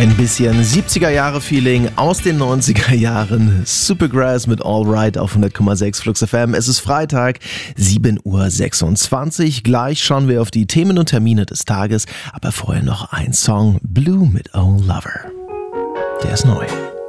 Ein bisschen 70er-Jahre-Feeling aus den 90er-Jahren. Supergrass mit All Right auf 100,6 Flux FM. Es ist Freitag, 7:26 Uhr. Gleich schauen wir auf die Themen und Termine des Tages. Aber vorher noch ein Song. Blue mit Oh Lover. Der ist neu.